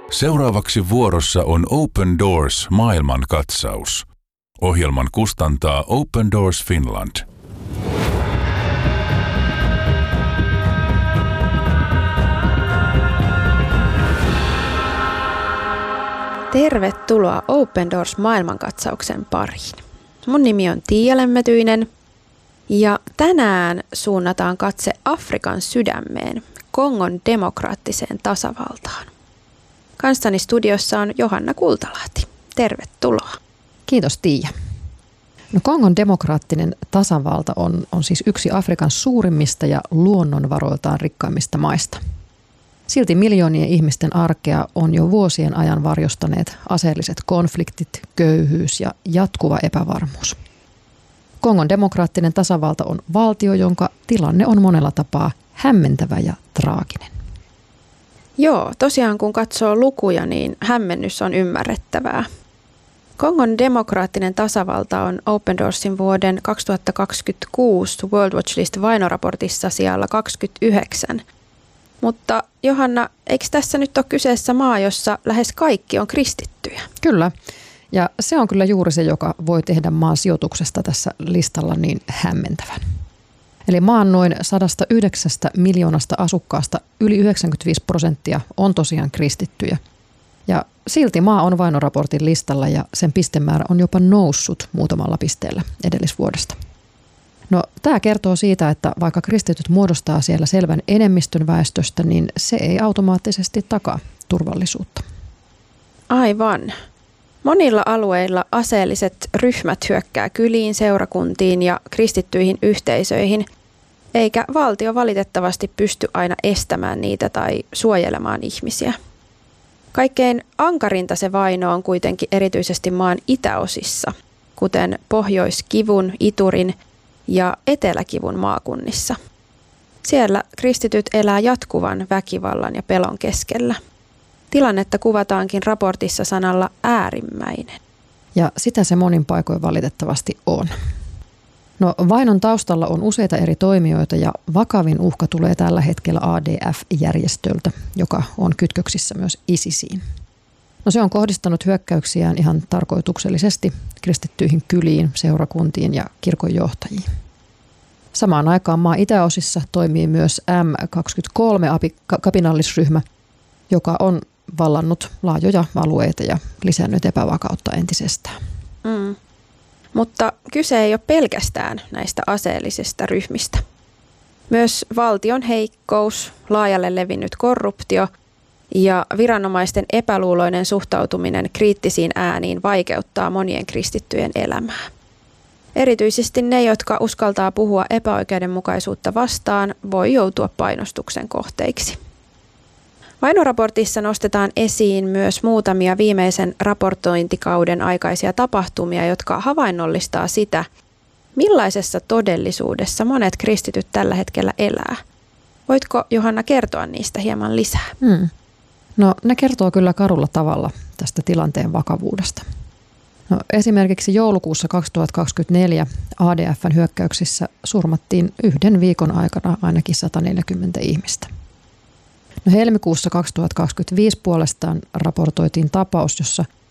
Seuraavaksi vuorossa on Open Doors maailmankatsaus. Ohjelman kustantaa Open Doors Finland. Tervetuloa Open Doors maailmankatsauksen pariin. Mun nimi on Tiia Lemmetyinen ja tänään suunnataan katse Afrikan sydämeen, Kongon demokraattiseen tasavaltaan. Kanssani studiossa on Johanna Kultalahti. Tervetuloa. Kiitos Tiia. No, Kongon demokraattinen tasavalta on siis yksi Afrikan suurimmista ja luonnonvaroiltaan rikkaimmista maista. Silti miljoonien ihmisten arkea on jo vuosien ajan varjostaneet aseelliset konfliktit, köyhyys ja jatkuva epävarmuus. Kongon demokraattinen tasavalta on valtio, jonka tilanne on monella tapaa hämmentävä ja traaginen. Joo, tosiaan kun katsoo lukuja, niin hämmennys on ymmärrettävää. Kongon demokraattinen tasavalta on Open Doorsin vuoden 2026 World Watch List vainoraportissa sijalla 29. Mutta Johanna, eikö tässä nyt ole kyseessä maa, jossa lähes kaikki on kristittyjä? Kyllä, ja se on kyllä juuri se, joka voi tehdä maan sijoituksesta tässä listalla niin hämmentävän. Eli maan noin 109 miljoonasta asukkaasta yli 95% on tosiaan kristittyjä. Ja silti maa on vainoraportin listalla ja sen pistemäärä on jopa noussut muutamalla pisteellä edellisvuodesta. No, tämä kertoo siitä, että vaikka kristityt muodostaa siellä selvän enemmistön väestöstä, niin se ei automaattisesti takaa turvallisuutta. Aivan. Monilla alueilla aseelliset ryhmät hyökkää kyliin, seurakuntiin ja kristittyihin yhteisöihin, eikä valtio valitettavasti pysty aina estämään niitä tai suojelemaan ihmisiä. Kaikkein ankarinta se vaino on kuitenkin erityisesti maan itäosissa, kuten Pohjois-Kivun, Iturin ja Etelä-Kivun maakunnissa. Siellä kristityt elää jatkuvan väkivallan ja pelon keskellä. Tilannetta kuvataankin raportissa sanalla äärimmäinen. Ja sitä se monin paikoin valitettavasti on. No, vainon taustalla on useita eri toimijoita ja vakavin uhka tulee tällä hetkellä ADF-järjestöltä, joka on kytköksissä myös ISISiin. No, se on kohdistanut hyökkäyksiään ihan tarkoituksellisesti kristittyihin kyliin, seurakuntiin ja kirkonjohtajiin. Samaan aikaan maan itäosissa toimii myös M23-kapinallisryhmä, joka on vallannut laajoja alueita ja lisännyt epävakautta entisestään. Mutta kyse ei ole pelkästään näistä aseellisista ryhmistä. Myös valtion heikkous, laajalle levinnyt korruptio ja viranomaisten epäluuloinen suhtautuminen kriittisiin ääniin vaikeuttaa monien kristittyjen elämää. Erityisesti ne, jotka uskaltaa puhua epäoikeudenmukaisuutta vastaan, voi joutua painostuksen kohteiksi. Vainoraportissa nostetaan esiin myös muutamia viimeisen raportointikauden aikaisia tapahtumia, jotka havainnollistaa sitä, millaisessa todellisuudessa monet kristityt tällä hetkellä elää. Voitko, Johanna, kertoa niistä hieman lisää? No, ne kertoo kyllä karulla tavalla tästä tilanteen vakavuudesta. No, esimerkiksi joulukuussa 2024 ADF:n hyökkäyksissä surmattiin yhden viikon aikana ainakin 140 ihmistä. No, helmikuussa 2025 puolestaan raportoitiin tapaus, jossa